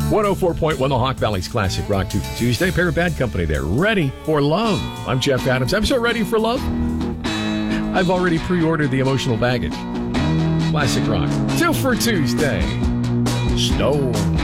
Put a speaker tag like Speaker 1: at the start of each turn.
Speaker 1: 104.1 The Hawk Valley's Classic Rock Tuesday. Pair of Bad Company there. Ready for Love. I'm Jeff Adams. I'm so ready for love. I've already pre-ordered the Emotional Baggage. Classic Rock. 2 for Tuesday. Stone.